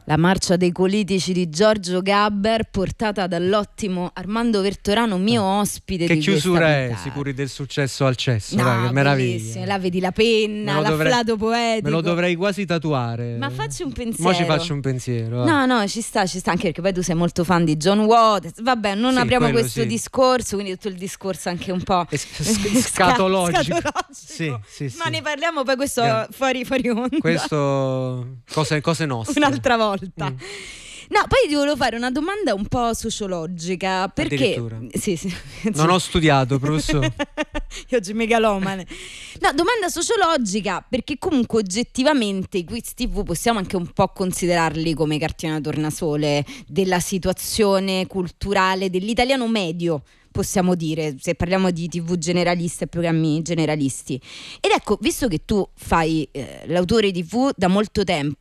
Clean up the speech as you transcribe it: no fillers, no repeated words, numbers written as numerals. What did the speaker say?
La marcia dei politici di Giorgio Gabber, portata dall'ottimo Armando Vertorano, mio ospite che di questa chiusura è, puntata. sicuri del successo al cesso, No, dai, che meraviglia. bellissimo. Là vedi la penna, l'afflato poetico. Me lo dovrei quasi tatuare. Ma facci un pensiero. Mo ci faccio un pensiero. No, ci sta, anche perché poi tu sei molto fan di John Waters. Vabbè, non apriamo questo discorso, quindi tutto il discorso anche un po' scatologico. Sì. Ma ne parliamo poi questo fuori onda. Questo cose nostre. Un'altra volta. No, poi ti volevo fare una domanda un po' sociologica, perché sì. Non ho studiato, professore. Io oggi megalomane. No, domanda sociologica, perché comunque oggettivamente i quiz TV possiamo anche un po' considerarli come cartina tornasole della situazione culturale dell'italiano medio, possiamo dire, se parliamo di TV generalista e programmi generalisti. Ed ecco, visto che tu fai l'autore TV da molto tempo,